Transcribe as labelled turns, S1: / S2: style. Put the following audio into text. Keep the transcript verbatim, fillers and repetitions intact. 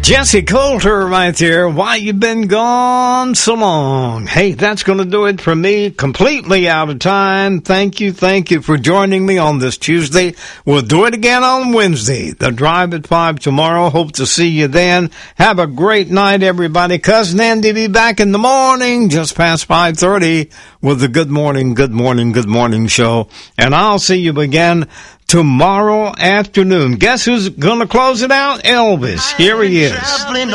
S1: Jesse Coulter right there. Why you been gone so long? Hey, that's going to do it for me. Completely out of time. Thank you, thank you for joining me on this Tuesday. We'll do it again on Wednesday. The Drive at five tomorrow. Hope to see you then. Have a great night, everybody. Cousin Andy be back in the morning, just past five thirty, with the Good Morning, Good Morning, Good Morning show. And I'll see you again tomorrow afternoon. Guess who's going to close it out? Elvis. Here he is.